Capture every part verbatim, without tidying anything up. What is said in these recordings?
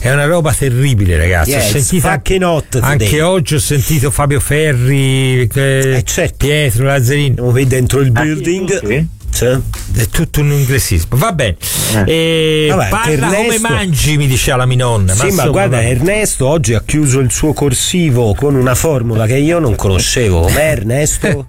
è una roba terribile, ragazzi. Yeah, ho sentito anche, anche oggi ho sentito Fabio Ferri, eh, eh, certo. Pietro Lazzarini. Siamo qui dentro il building. Ah, sì. C'è. È tutto un inglesismo. Va bene. Eh. E Vabbè, parla Ernesto... come mangi, mi diceva la mia nonna. Sì, ma, ma guarda, vabbè. Ernesto oggi ha chiuso il suo corsivo con una formula che io non conoscevo. Com'è, Ernesto?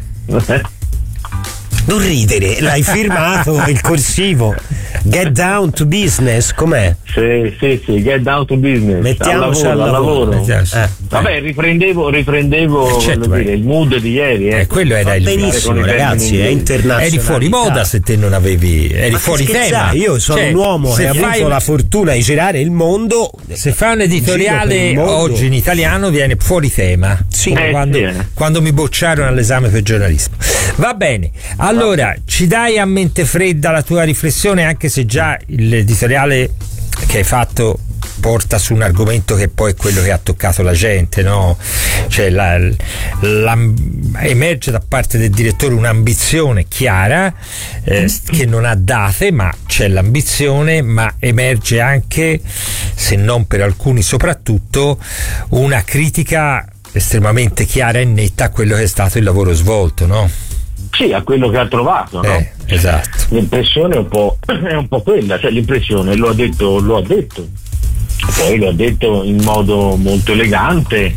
Non ridere, l'hai firmato il corsivo. Get down to business, com'è? Sì, sì, sì, get down to business. Mettiamoci al lavoro. Al lavoro. Eh, Vabbè, riprendevo, riprendevo certo, dire, il mood di ieri. Eh. Eh, quello era Va il benissimo, ragazzi, è internazionale. Eri fuori moda se te non avevi. Eri ma fuori tema. Io sono cioè, un uomo che ha avuto fai... la fortuna di girare il mondo. Se fai un editoriale oggi in italiano viene fuori tema. Sì, eh, quando, sì. quando mi bocciarono all'esame per giornalismo. Va bene, allora ci dai a mente fredda la tua riflessione, anche se già l'editoriale che hai fatto porta su un argomento che poi è quello che ha toccato la gente, no? Cioè la, la, emerge da parte del direttore un'ambizione chiara eh, che non ha date, ma c'è l'ambizione, ma emerge anche, se non per alcuni soprattutto, una critica estremamente chiara e netta a quello che è stato il lavoro svolto, no? Sì, a quello che ha trovato, no? Eh, esatto. L'impressione è un po', è un po' quella, cioè l'impressione lo ha detto, lo ha detto. Poi lo ha detto in modo molto elegante,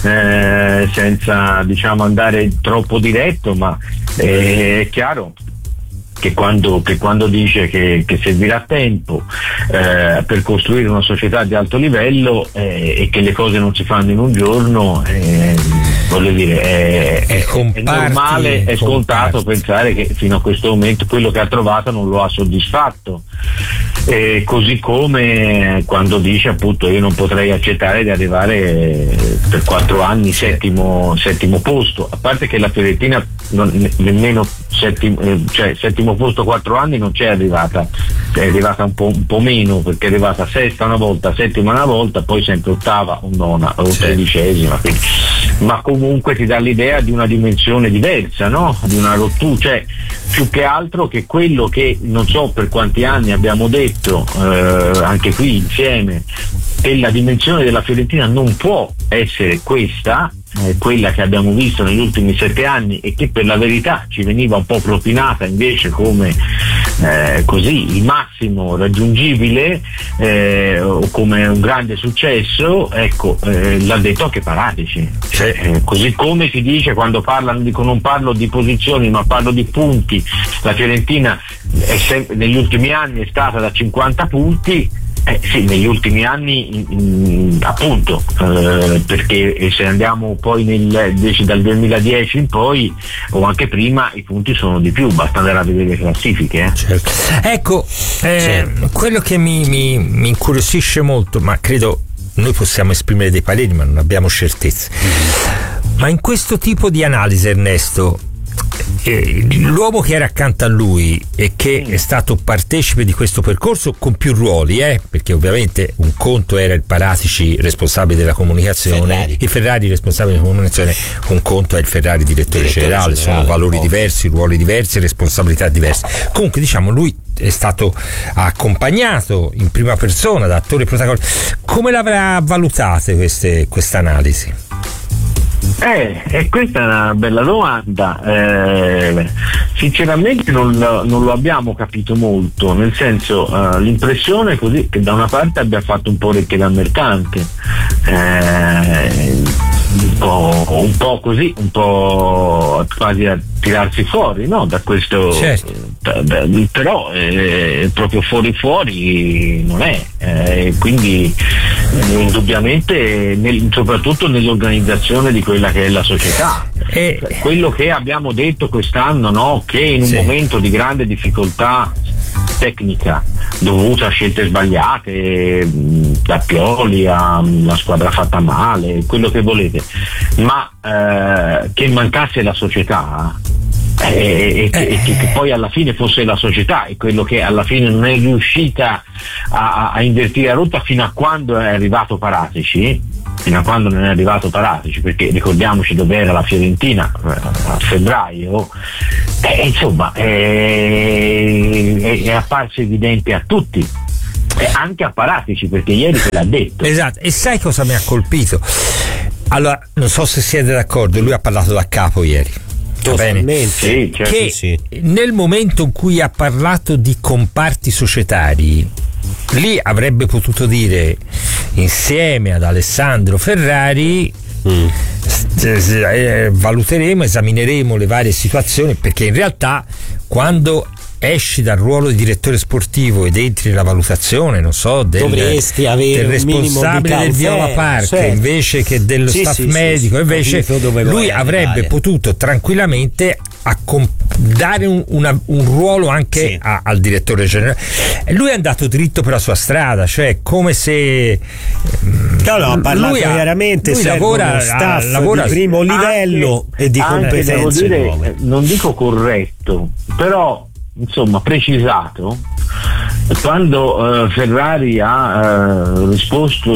eh, senza diciamo andare troppo diretto, ma eh, è chiaro che quando, che quando dice che, che servirà tempo eh, per costruire una società di alto livello eh, e che le cose non si fanno in un giorno, eh, voglio dire, è, è, è normale, è scontato pensare che fino a questo momento quello che ha trovato non lo ha soddisfatto. Eh, così come quando dice appunto io non potrei accettare di arrivare per quattro anni settimo, settimo posto, a parte che la Fiorentina non, nemmeno settimo, eh, cioè settimo posto quattro anni non c'è arrivata, è arrivata un po', un po' meno, perché è arrivata sesta una volta, settima una volta, poi sempre ottava o nona o tredicesima, quindi, ma comunque ti dà l'idea di una dimensione diversa, no? Di una rottura, cioè più che altro che quello che non so per quanti anni abbiamo detto eh, anche qui insieme, che la dimensione della Fiorentina non può essere questa, eh, quella che abbiamo visto negli ultimi sette anni e che per la verità ci veniva un po' propinata invece come eh, così il massimo raggiungibile eh, o come un grande successo. Ecco, eh, l'ha detto anche Paratici, cioè, eh, così come si dice quando parlano, dico non parlo di posizioni ma parlo di punti, la Fiorentina è sempre, negli ultimi anni è stata da cinquanta punti. Eh sì, negli ultimi anni in, in, appunto eh, perché se andiamo poi nel, dal duemiladieci in poi o anche prima i punti sono di più, basta andare a vedere le classifiche. Eh. Certo. Ecco, eh, certo. Quello che mi, mi, mi incuriosisce molto, ma credo noi possiamo esprimere dei pareri ma non abbiamo certezze, mm-hmm. ma in questo tipo di analisi, Ernesto, Eh, l'uomo che era accanto a lui e che è stato partecipe di questo percorso con più ruoli, eh, perché ovviamente un conto era il Paratici responsabile della comunicazione, Ferrari. il Ferrari responsabile della comunicazione, un conto è il Ferrari direttore, direttore generale, generale, sono valori ovvio. diversi, ruoli diversi, responsabilità diverse. Comunque diciamo lui è stato accompagnato in prima persona da attore protagonista. Come l'avrà valutate queste questa analisi? Eh, e questa è una bella domanda. Eh, sinceramente non, non lo abbiamo capito molto, nel senso uh, l'impressione è così che da una parte abbia fatto un po' orecchie da mercante, eh, un po', un po' così, un po' quasi a tirarsi fuori, no? Da questo, certo. da, da, però eh, proprio fuori fuori non è, eh, quindi eh, indubbiamente nel, soprattutto nell'organizzazione di quella che è la società. E... quello che abbiamo detto quest'anno, no? Che in un sì. momento di grande difficoltà tecnica dovuta a scelte sbagliate, da Pioli alla squadra fatta male, quello che volete, ma eh, che mancasse la società e, e, eh. e che, che poi alla fine fosse la società e quello che alla fine non è riuscita a, a invertire la rotta fino a quando è arrivato Paratici, fino a quando non è arrivato Paratici, perché ricordiamoci dove era la Fiorentina a febbraio, eh, insomma è, è, è apparso evidente a tutti E anche a Paratici, perché ieri te l'ha detto. Esatto, e sai cosa mi ha colpito? Allora, non so se siete d'accordo, lui ha parlato da capo ieri. Totalmente. Sì, certo, che sì. Nel momento in cui ha parlato di comparti societari, lì avrebbe potuto dire, insieme ad Alessandro Ferrari, mm. eh, valuteremo, esamineremo le varie situazioni, perché in realtà quando esci dal ruolo di direttore sportivo ed entri nella valutazione, non so, del, dovresti avere del responsabile del Viola Park, certo, invece che dello sì, staff sì, medico, sì, invece lui avrebbe arrivare. potuto tranquillamente accom- dare un, una, un ruolo anche sì. a, al direttore generale. Lui è andato dritto per la sua strada, cioè come se no, no, ha parlato lui ha, chiaramente lui lavora, staff lavora, di primo livello anche, e di anche, competenze devo dire, nuove. Non dico corretto, però insomma precisato. Quando eh, Ferrari ha eh, risposto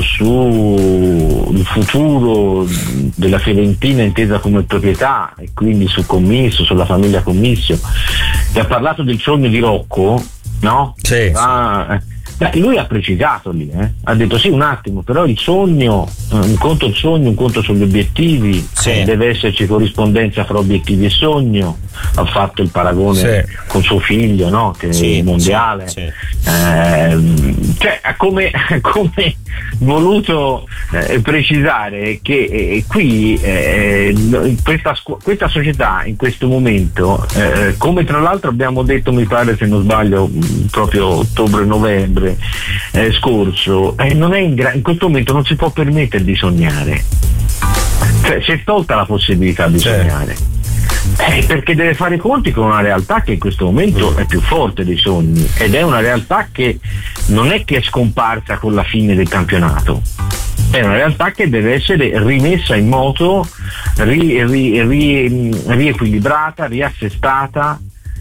sul futuro della Fiorentina intesa come proprietà e quindi su Commisso, sulla famiglia Commisso, e ha parlato del sogno di Rocco, no? Sì, ah, sì. Beh, lui ha precisato lì, eh? Ha detto sì un attimo, però il sogno, un conto il sogno, un conto sugli obiettivi, sì. Deve esserci corrispondenza fra obiettivi e sogno. Ha fatto il paragone sì. con suo figlio, no? Che sì, è il mondiale, sì, sì. Eh, cioè ha come, come voluto eh, precisare che eh, qui eh, questa, questa società in questo momento, eh, come tra l'altro abbiamo detto, mi pare se non sbaglio proprio ottobre-novembre Eh, scorso, eh, non è in, gra- in questo momento non si può permettere di sognare, cioè si è tolta la possibilità di certo. sognare, eh, perché deve fare i conti con una realtà che in questo momento mm. è più forte dei sogni, ed è una realtà che non è che è scomparsa con la fine del campionato, è una realtà che deve essere rimessa in moto, ri- ri- ri- riequilibrata, riassestata,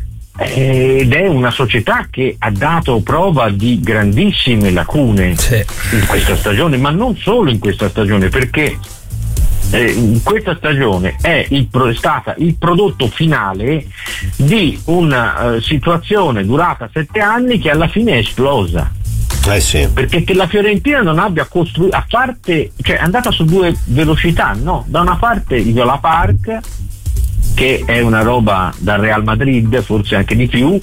ed è una società che ha dato prova di grandissime lacune sì. in questa stagione, ma non solo in questa stagione, perché eh, in questa stagione è, il, è stata il prodotto finale di una uh, situazione durata sette anni che alla fine è esplosa. Eh sì. Perché che la Fiorentina non abbia costruito, a parte, cioè è andata su due velocità, no? Da una parte il Viola Park, che è una roba dal Real Madrid, forse anche di più,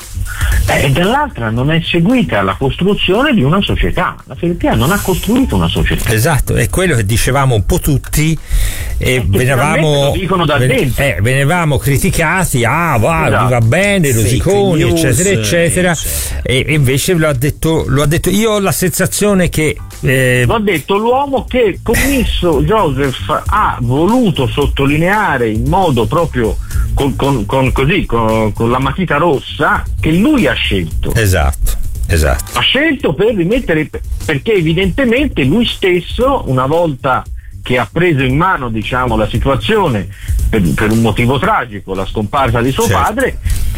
e dall'altra non è seguita la costruzione di una società. La Fiorentina non ha costruito una società. Esatto, è quello che dicevamo un po' tutti e eh, venivamo, lo dicono da ven- eh, venivamo criticati, ah va, esatto. va bene, Rosiconi, news, eccetera, eccetera, eh, e invece lo ha detto, lo ha detto. Io ho la sensazione che eh, l'ho detto l'uomo che Commisso Joseph ha voluto sottolineare in modo proprio Con, con, con così con, con la matita rossa, che lui ha scelto. Esatto, esatto. Ha scelto per rimettere, perché evidentemente lui stesso, una volta che ha preso in mano, diciamo, la situazione per, per un motivo tragico, la scomparsa di suo certo. padre,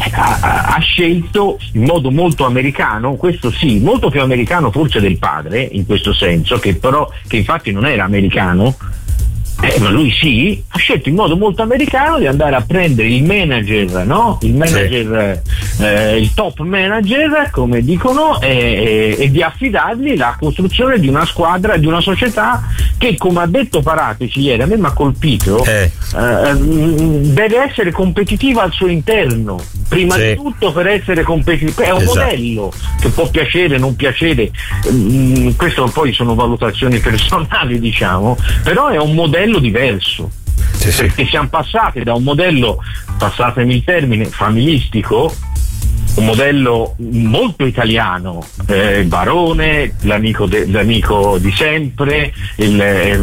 ha, ha scelto in modo molto americano, questo sì, molto più americano forse del padre, in questo senso, che però che infatti non era americano. Eh, ma lui sì, ha scelto in modo molto americano di andare a prendere il manager, no? Il manager, sì. eh, il top manager, come dicono, e, e, e di affidargli la costruzione di una squadra, di una società che, come ha detto Paratici ieri, a me mi ha colpito, eh. Eh, deve essere competitiva al suo interno, prima sì. di tutto per essere competitiva. È un esatto. modello che può piacere, non piacere, mm, questo poi sono valutazioni personali, diciamo, però è un modello diverso, sì, sì. perché siamo passati da un modello, passatemi il termine, familistico, un modello molto italiano, eh, Barone, l'amico, de, l'amico di sempre, il eh,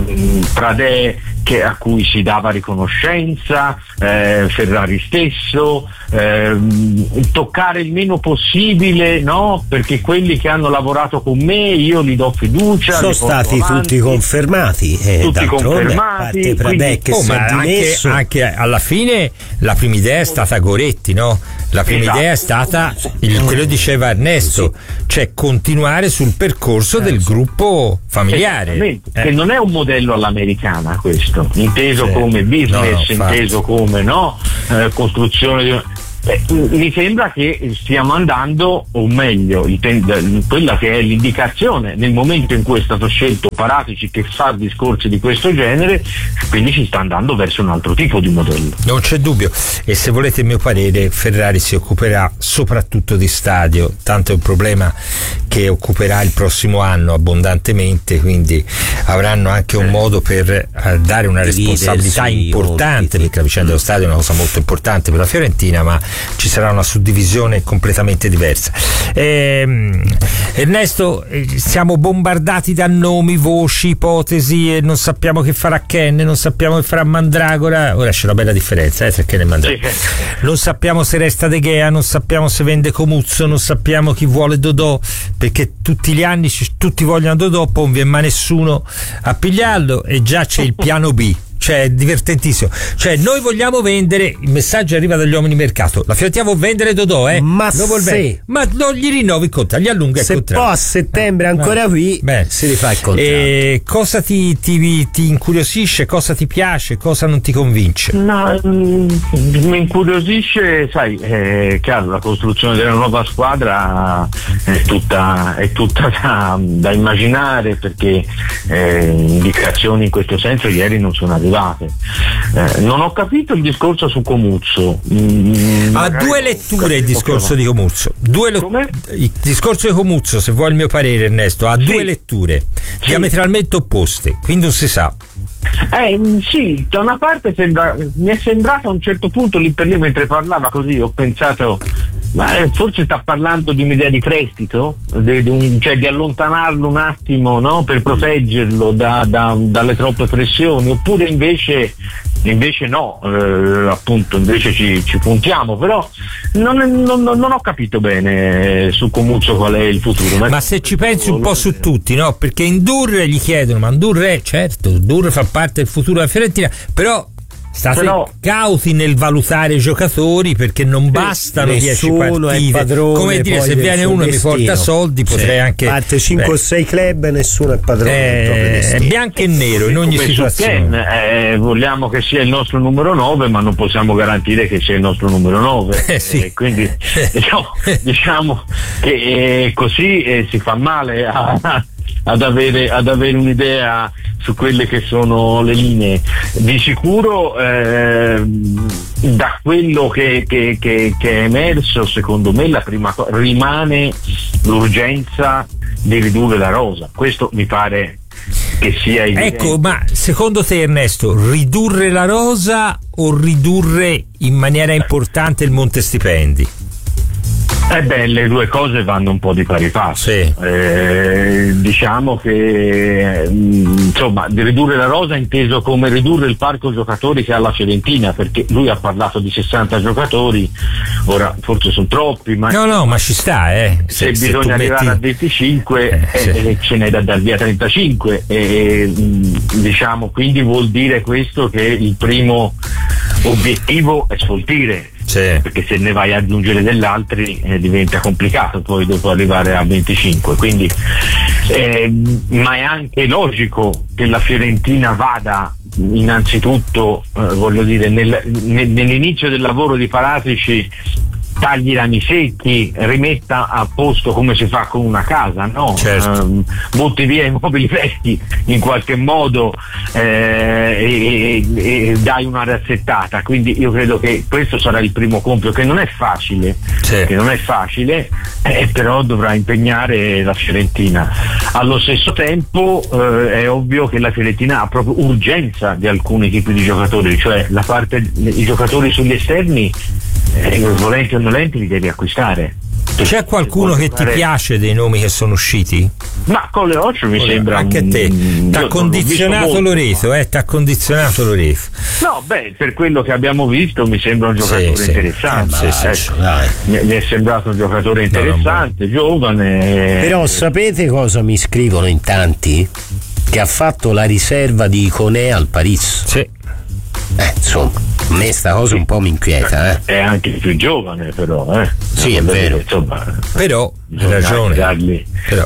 Pradè che, a cui si dava riconoscenza, eh, Ferrari stesso, eh, toccare il meno possibile, no? Perché quelli che hanno lavorato con me io li do fiducia. Sono stati avanti, tutti confermati, eh, tutti confermati. Pradè che oh, si ma è dimesso. Anche, anche alla fine la prima idea è stata Goretti, no? La prima esatto. idea è stata il, quello diceva Ernesto, sì. cioè continuare sul percorso eh, del sì. gruppo familiare, eh. che non è un modello all'americana questo, inteso sì. come business, no, no, inteso come no eh, costruzione di... Eh, mi sembra che stiamo andando, o meglio, ten- quella che è l'indicazione nel momento in cui è stato scelto Paratici che fa discorsi di questo genere, quindi si sta andando verso un altro tipo di modello. Non c'è dubbio, e se volete il mio parere, Ferrari si occuperà soprattutto di stadio, tanto è un problema che occuperà il prossimo anno abbondantemente, quindi avranno anche un modo per eh, dare una responsabilità importante, perché la vicenda dello stadio è una cosa molto importante per la Fiorentina, ma ci sarà una suddivisione completamente diversa. Eh, Ernesto, eh, siamo bombardati da nomi, voci, ipotesi, e non sappiamo che farà Ken, non sappiamo che farà Mandragora. Ora c'è una bella differenza eh, tra Ken e Mandragora. Sì. Non sappiamo se resta De Gea, non sappiamo se vende Comuzzo, non sappiamo chi vuole Dodò, perché tutti gli anni tutti vogliono Dodò, poi non viene mai nessuno a pigliarlo, e già c'è il piano B. Cioè, è divertentissimo. Cioè, noi vogliamo vendere, il messaggio arriva dagli uomini di mercato, la Fiorentina vuol vendere Dodò, eh? Ma se, ma non gli rinnovi il contratto, gli allunga il contratto. Se poi a settembre ancora qui, beh, si rifà il contratto. E cosa ti, ti, ti incuriosisce, cosa ti piace, cosa non ti convince? No, mi incuriosisce, sai, è chiaro, la costruzione della nuova squadra è tutta, è tutta da, da immaginare, perché eh, indicazioni in questo senso ieri non sono arrivate. Eh, non ho capito il discorso su Comuzzo. Mm, ha due letture il discorso di Comuzzo. Due lo- il discorso di Comuzzo, se vuoi il mio parere, Ernesto, ha sì. due letture sì. diametralmente opposte, quindi non si sa. Eh, sì, da una parte sembra, mi è sembrato a un certo punto lì per lì mentre parlava così, ho pensato, ma forse sta parlando di un'idea di prestito, di, di un, cioè di allontanarlo un attimo, no? Per proteggerlo da, da, dalle troppe pressioni, oppure invece invece no, eh, appunto invece ci, ci puntiamo, però non, non, non ho capito bene su Comuzzo qual è il futuro. Ma, ma se ci pensi un po' su tutti, no? Perché in Dur gli chiedono, ma Dur è, certo, Dur fa parte del futuro della Fiorentina, però state Però, cauti nel valutare i giocatori, perché non bastano dieci partite. Padrone, come dire, se viene uno e mi porta soldi, sì. potrei anche parte cinque o sei club e nessuno è padrone. Eh, è bianco e nero in ogni come situazione. Ken, eh, vogliamo che sia il nostro numero nove, ma non possiamo garantire che sia il nostro numero nove. Eh, sì. eh, quindi diciamo, diciamo che eh, così eh, si fa male a ad avere, ad avere un'idea su quelle che sono le linee. Di sicuro eh, da quello che, che, che, che è emerso, secondo me la prima cosa rimane l'urgenza di ridurre la rosa. Questo mi pare che sia evidente. Ecco, ma secondo te, Ernesto, ridurre la rosa o ridurre in maniera importante il monte stipendi? Eh beh, le due cose vanno un po' di pari passo. Sì. Eh, diciamo che insomma, di ridurre la rosa inteso come ridurre il parco giocatori che ha la Fiorentina, perché lui ha parlato di sessanta giocatori, ora forse sono troppi, ma no no ma ci sta, eh. se, se bisogna se arrivare metti... a venticinque eh, sì. eh, ce n'è da dar via trentacinque, e diciamo, quindi vuol dire questo che il primo obiettivo è sfoltire. Sì. Perché se ne vai ad aggiungere degli altri eh, diventa complicato poi dopo arrivare a venticinque, quindi eh, ma è anche logico che la Fiorentina vada innanzitutto eh, voglio dire nel, nel, nell'inizio del lavoro di Paratici tagli i rami secchi, rimetta a posto come si fa con una casa, no? Certo. Um, butti via i mobili vecchi in qualche modo eh, e, e, e dai una razzettata. Quindi io credo che questo sarà il primo compito, che non è facile, sì. che non è facile, eh, però dovrà impegnare la Fiorentina. Allo stesso tempo eh, è ovvio che la Fiorentina ha proprio urgenza di alcuni tipi di giocatori, cioè la parte i giocatori sugli esterni eh, volenti o nolenti li devi acquistare. C'è qualcuno che ti piace dei nomi che sono usciti? Ma con le occhio mi Ora, sembra anche a te t'ha condizionato Loreto, eh t'ha condizionato Loreto. No, beh, per quello che abbiamo visto mi sembra un giocatore sì, interessante. Sì, sì, ecco. sì, dai. Mi, mi è sembrato un giocatore interessante, no, giovane. Però sapete cosa mi scrivono in tanti? Che ha fatto la riserva di Iconè al Paris. Sì. Eh, insomma, a me sta cosa un po' mi inquieta, eh. È anche più giovane, però, eh. Sì, è vero. Insomma, però hai ragione. Dargli. Però.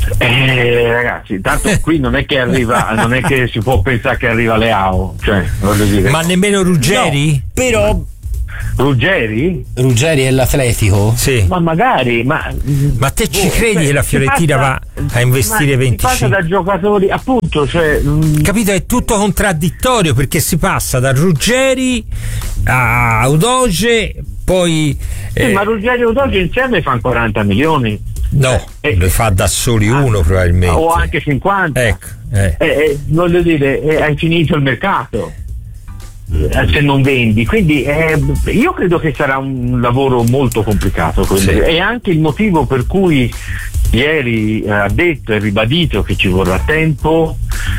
Eh, ragazzi, tanto qui non è che arriva, non è che si può pensare che arriva Leao, cioè, voglio dire. Ma nemmeno Ruggeri? No, però Ruggeri? Ruggeri è l'Atletico? Sì. Ma magari, ma, ma te ci boh, credi cioè, che la Fiorentina passa, va a investire ma venticinque? Si passa da giocatori, appunto, cioè, mh, capito? È tutto contraddittorio, perché si passa da Ruggeri a Udoge, poi eh, ma Ruggeri e Udoge insieme fanno quaranta milioni. no, eh, ne fa da soli uno probabilmente, o anche cinquanta. ecco, eh. Eh, eh, voglio dire, eh, hai finito il mercato eh, se non vendi, quindi eh, io credo che sarà un lavoro molto complicato quello. Sì. E anche il motivo per cui ieri eh, ha detto e ribadito che ci vorrà tempo,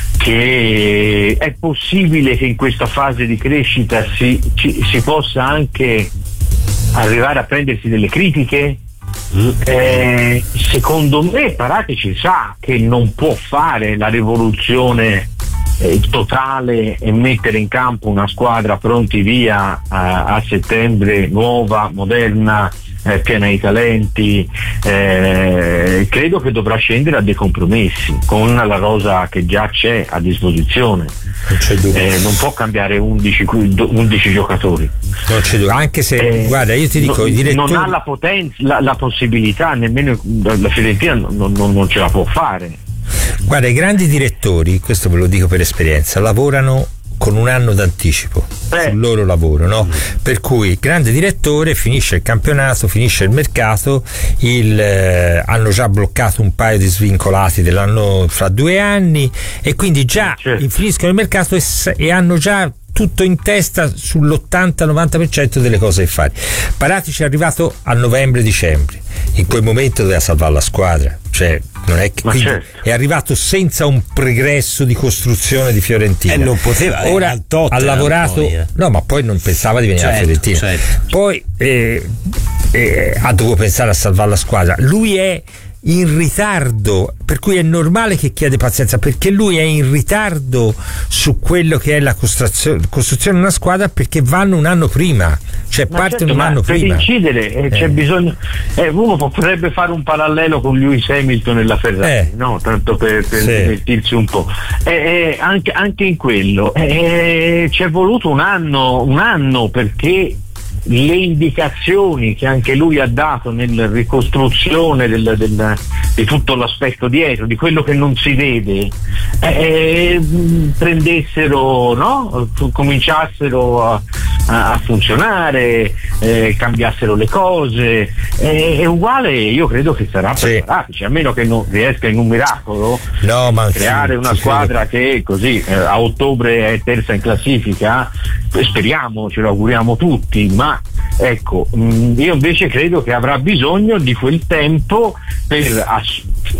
che è possibile che in questa fase di crescita si, ci, si possa anche arrivare a prendersi delle critiche. Eh, secondo me Paratici sa che non può fare la rivoluzione eh, totale e mettere in campo una squadra pronti via a, a settembre, nuova, moderna, eh, piena di talenti. Eh, credo che dovrà scendere a dei compromessi con la rosa che già c'è a disposizione. Non c'è dubbio. Eh, non può cambiare undici, undici giocatori. Non c'è dubbio, anche se eh, guarda, io ti dico, non, i direttori non ha la potenza, la, la possibilità, nemmeno la Fiorentina non, non, non ce la può fare. Guarda, i grandi direttori, questo ve lo dico per esperienza, lavorano con un anno d'anticipo eh. sul loro lavoro, no? Per cui il grande direttore finisce il campionato, finisce il mercato, il, eh, hanno già bloccato un paio di svincolati dell'anno fra due anni e quindi già certo. finiscono il mercato e, e hanno già tutto in testa sull'ottanta novanta per cento delle cose che fare. Paratici è arrivato a novembre-dicembre, in quel momento doveva salvare la squadra, cioè non è che certo. è arrivato senza un pregresso di costruzione di Fiorentina e eh, non poteva, ora eh, Tottenham, ha lavorato poi, eh. no, ma poi non pensava di venire certo, a Fiorentina, certo. poi eh, eh, ha dovuto pensare a salvare la squadra. Lui è in ritardo, per cui è normale che chiede pazienza, perché lui è in ritardo su quello che è la costruzione, costruzione di una squadra, perché vanno un anno prima, cioè Ma partono certo, un ma anno per prima. incidere eh, c'è Eh. bisogno, eh, uno potrebbe fare un parallelo con Lewis Hamilton e la Ferrari, Eh. no? Tanto per, per Sì. divertirsi un po'. Eh, eh, anche, anche in quello eh, ci è voluto un anno, un anno perché le indicazioni che anche lui ha dato nella ricostruzione del, del, di tutto l'aspetto dietro, di quello che non si vede, eh, prendessero, no? cominciassero a, a, a funzionare, eh, cambiassero le cose. Eh, è uguale, io credo che sarà per Sì. Paratici, a meno che non riesca in un miracolo No, ma creare sì, una sì, squadra che così eh, a ottobre è terza in classifica. Speriamo, ce lo auguriamo tutti, ma ecco, mh, io invece credo che avrà bisogno di quel tempo per ass-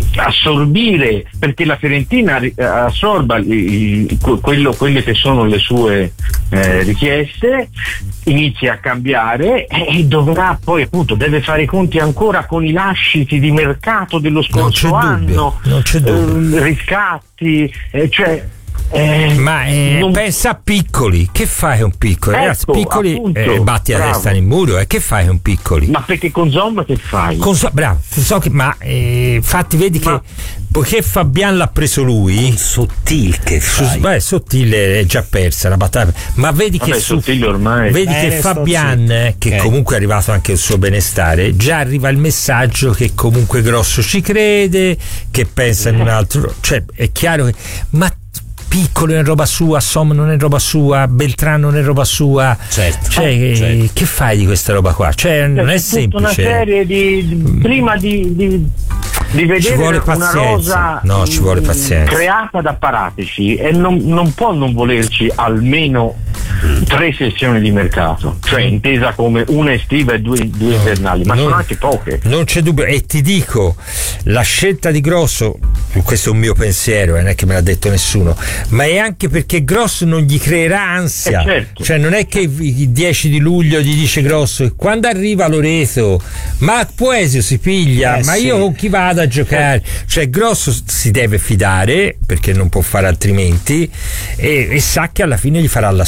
assorbire, perché la Fiorentina eh, assorba i, i, quello, quelle che sono le sue eh, richieste, inizia a cambiare e dovrà poi appunto deve fare i conti ancora con i lasciti di mercato dello scorso Non c'è anno, dubbio, non c'è dubbio. eh, riscatti, eh, cioè Eh, ma eh, non... pensa a Piccoli, che fai con Piccoli? Ecco, Ragazzi, Piccoli appunto, eh, batti la bravo. testa nel muro, eh, che fai con Piccoli? Ma perché con Zomba che fai? Con so, bravo, so che, ma eh, infatti vedi Ma- che poiché Fabian l'ha preso lui, Sottil che su, fai. beh, Sottile è già persa la battaglia, ma vedi Vabbè, che su, Sottile ormai vedi Eh, che ne sto Fabian, zitto. eh, che Ok. comunque è arrivato anche il suo benestare, già arriva il messaggio che comunque Grosso ci crede, che pensa in un altro, cioè è chiaro che, ma Piccolo non è roba sua, Som non è roba sua, Beltrano non è roba sua, Certo, cioè eh, che, certo. che fai di questa roba qua? Cioè non è C'è tutta una semplice. serie di, di prima di, di, di vedere Ci vuole una pazienza. rosa No, ci vuole mh, pazienza. creata da Paratici, e non, non può non volerci almeno tre sessioni di mercato, cioè intesa come una estiva e due, due invernali, ma non- sono anche poche. Non c'è dubbio, e ti dico, la scelta di Grosso, questo è un mio pensiero, eh, non è che me l'ha detto nessuno, ma è anche perché Grosso non gli creerà ansia, Eh, certo. cioè non è che il dieci di luglio gli dice Grosso, quando arriva Loreto, ma Puesio si piglia, Eh, ma sì. io con chi vado a giocare? Cioè Grosso si deve fidare, perché non può fare altrimenti, e, e sa che alla fine gli farà la squadra,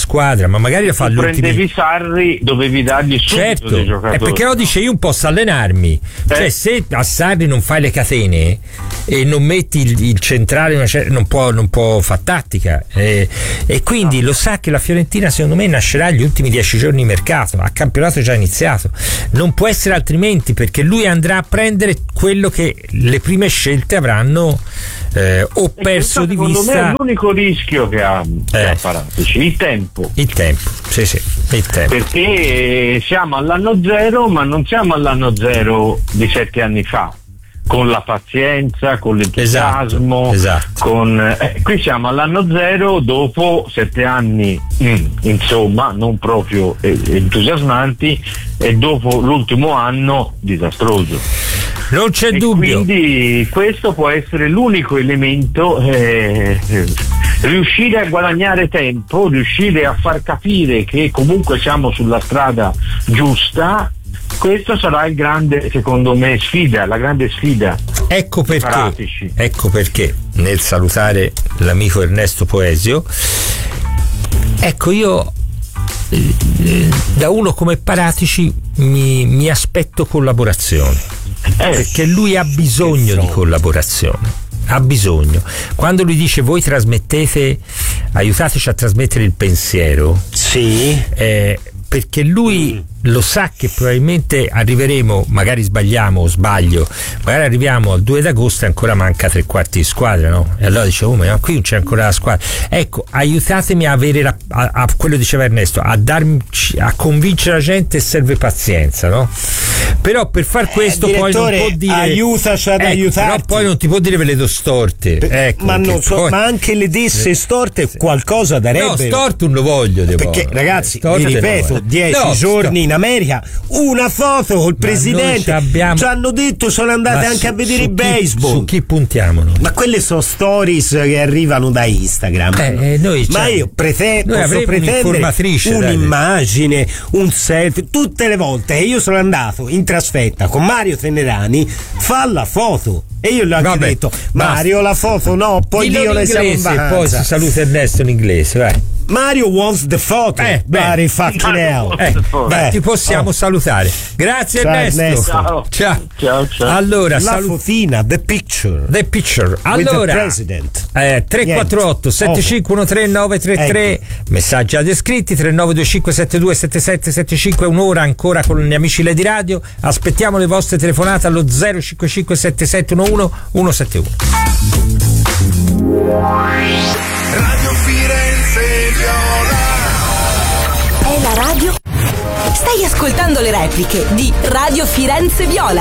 ma magari lo fa tu l'ultimo. Prendevi Sarri, dovevi dargli subito certo, dei giocatori. è perché lo dice io un posso allenarmi, eh. cioè se a Sarri non fai le catene e non metti il, il centrale una cer- non può non può fare tattica, eh, e quindi lo sa che la Fiorentina secondo me nascerà gli ultimi dieci giorni di mercato, a campionato già iniziato, non può essere altrimenti, perché lui andrà a prendere quello che le prime scelte avranno eh, o perso di vista. Secondo me è l'unico rischio che ha, che eh. ha Paratici, il tempo. Il tempo, sì sì, il tempo. Perché siamo all'anno zero, ma non siamo all'anno zero di sette anni fa, con la pazienza, con l'entusiasmo, esatto, esatto. Con, eh, qui siamo all'anno zero dopo sette anni, mm, insomma, non proprio eh, entusiasmanti, e dopo l'ultimo anno disastroso. Non c'è e dubbio. Quindi questo può essere l'unico elemento, eh, eh, riuscire a guadagnare tempo, riuscire a far capire che comunque siamo sulla strada giusta. Questo sarà il grande, secondo me, sfida, la grande sfida. Ecco perché, ecco perché nel salutare l'amico Ernesto Poesio, ecco io eh, da uno come Paratici mi, mi aspetto collaborazione, eh. perché lui ha bisogno di collaborazione. Ha bisogno. Quando lui dice voi trasmettete, aiutateci a trasmettere il pensiero, sì, eh, perché lui mm. lo sa che probabilmente arriveremo, magari sbagliamo o sbaglio, magari arriviamo al due d'agosto e ancora manca tre quarti di squadra, no? E allora dice, oh ma qui non c'è ancora la squadra. Ecco, aiutatemi a avere la, a, a quello diceva Ernesto, a darmi, a convincere la gente, serve pazienza, no? Però per far questo eh, poi non può dire aiutaci ad ecco, aiutarti, però poi non ti può dire ve le do storte, ecco, ma, non so, poi, ma anche le desse storte qualcosa darebbero. No, storte non lo voglio, perché buono. Ragazzi, storte vi ripeto, no, dieci no, giorni in America, una foto col ma presidente, abbiamo... ci hanno detto sono andate ma anche su, a vedere il chi, baseball. Su chi puntiamo noi? Ma quelle sono stories che arrivano da Instagram. Eh, eh, noi, ma cioè, io prete- noi posso pretendere un'immagine, un selfie, tutte le volte. E io sono andato in trasferta con Mario Tenerani, fa la foto. E io gli ho anche Vabbè, detto, Mario, basta. La foto no, poi Dillo io le siamo in vacanza. E poi si saluta Ernesto in inglese, vai. Mario wants the photo. Eh, beh, fucking hell. Eh, beh, ti possiamo oh. salutare. Grazie ciao, Ernesto. Ernesto. Ciao. Ciao. Ciao, ciao. Allora, la salu- fotina, the picture. The picture. Allora, president. Eh, tre quattro otto sette cinque uno tre nove tre tre, ecco. Messaggi ad iscritti tre nove due cinque sette due sette sette sette cinque, un'ora ancora con gli amici Lady Radio. Aspettiamo le vostre telefonate allo zero cinque cinque sette sette uno uno uno sette uno. Radio Firenze Viola. È la radio. Stai ascoltando le repliche di Radio Firenze Viola.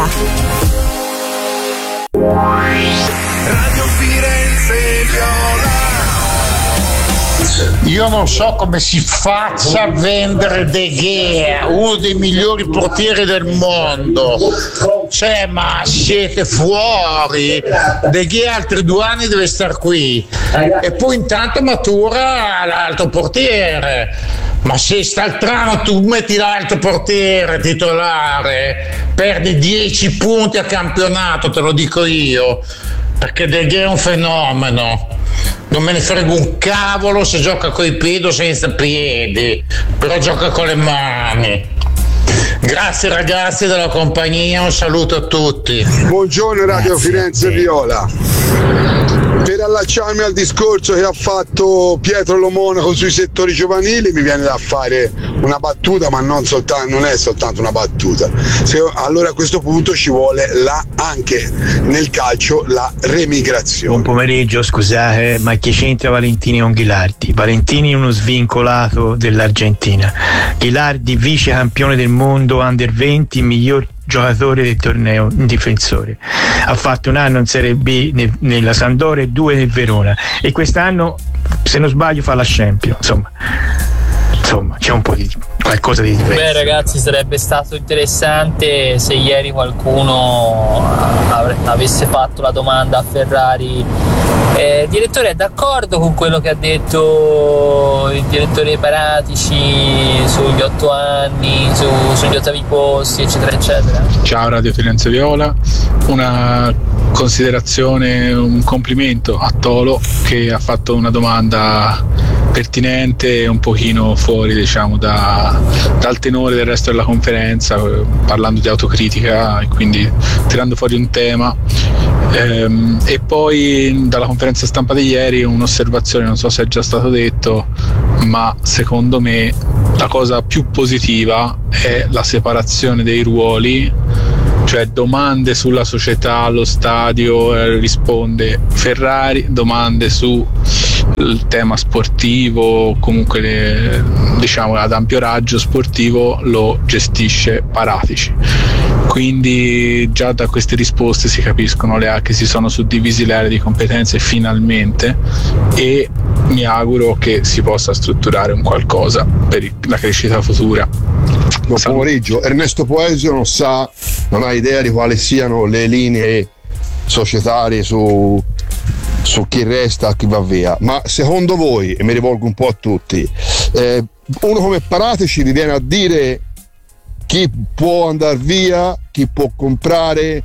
Radio Firenze Viola. Io non so come si faccia a vendere De Gea, uno dei migliori portieri del mondo. Cioè, ma siete fuori? De Gea altri due anni deve star qui e poi intanto matura l'altro portiere. Ma se sta il trano tu metti l'altro portiere titolare, perdi dieci punti a campionato, te lo dico io, perché De Gea è un fenomeno. Non me ne frego un cavolo se gioca coi piedi o senza piedi, però gioca con le mani. Grazie ragazzi della compagnia, un saluto a tutti. Buongiorno Radio Grazie Firenze Viola. Per allacciarmi al discorso che ha fatto Pietro Lo Monaco sui settori giovanili, mi viene da fare una battuta, ma non, soltanto, non è soltanto una battuta. Se, allora a questo punto ci vuole la, anche nel calcio la remigrazione. Buon pomeriggio, scusate, ma che c'entra Valentini con Ghilardi? Valentini è uno svincolato dell'Argentina. Ghilardi vice campione del mondo under venti, miglior giocatore del torneo, un difensore. Ha fatto un anno in Serie B ne, nella Sampdoria e due nel Verona, e quest'anno, se non sbaglio, fa la Champions. Insomma, insomma c'è un po' di qualcosa di diverso. Beh ragazzi, sarebbe stato interessante se ieri qualcuno avesse fatto la domanda a Ferrari. Eh, il direttore è d'accordo con quello che ha detto il direttore Paratici sugli otto anni, su, sugli ottavi posti, eccetera eccetera? Ciao Radio Firenze Viola, una considerazione, un complimento a Tolo che ha fatto una domanda pertinente e un pochino fuori, diciamo, da, dal tenore del resto della conferenza, parlando di autocritica e quindi tirando fuori un tema. Ehm, e poi dalla conferenza stampa di ieri un'osservazione, non so se è già stato detto, ma secondo me la cosa più positiva è la separazione dei ruoli, cioè domande sulla società, allo stadio eh, risponde Ferrari, domande sul tema sportivo, comunque le, diciamo ad ampio raggio sportivo, lo gestisce Paratici. Quindi già da queste risposte si capiscono le che si sono suddivisi le aree di competenze finalmente, e mi auguro che si possa strutturare un qualcosa per la crescita futura. Buon pomeriggio. Ernesto Poesio non sa, non ha idea di quali siano le linee societarie su, su chi resta, chi va via, ma secondo voi, e mi rivolgo un po' a tutti, eh, uno come Paratici vi viene a dire chi può andare via, chi può comprare,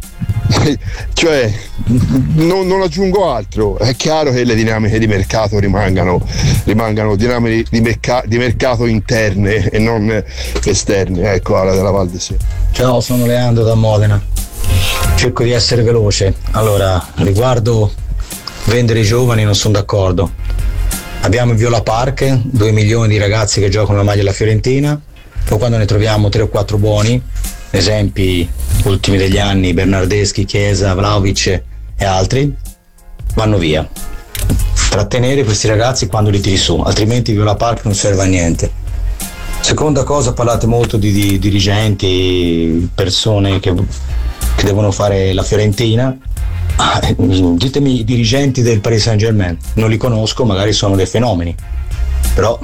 cioè non, non aggiungo altro. È chiaro che le dinamiche di mercato rimangano, rimangano dinamiche di, merca, di mercato interne e non esterne. Ecco, alla della Val di Sé. Ciao, sono Leandro da Modena. Cerco di essere veloce. Allora, riguardo vendere i giovani non sono d'accordo. Abbiamo il Viola Park, due milioni di ragazzi che giocano la maglia della Fiorentina. Poi quando ne troviamo tre o quattro buoni, esempi ultimi degli anni, Bernardeschi, Chiesa, Vlahovic e altri, vanno via. Trattenere questi ragazzi quando li tiri su, altrimenti Viola Park non serve a niente. Seconda cosa, parlate molto di, di dirigenti, persone che, che devono fare la Fiorentina. Ah, ditemi i dirigenti del Paris Saint-Germain, non li conosco, magari sono dei fenomeni, però